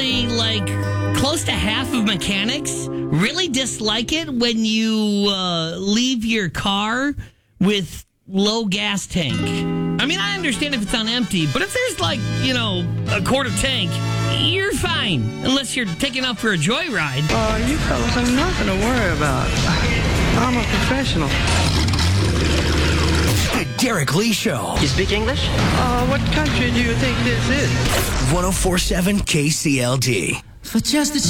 actually, close to half of mechanics really dislike it when you leave your car with low gas tank. I mean, I understand if it's on empty, but if there's a quarter tank, you're fine. Unless you're taking off for a joyride. You fellas have nothing to worry about. I'm a professional. The Derek Lee Show. You speak English? What country do you think this is? 104.7 KCLD. For just a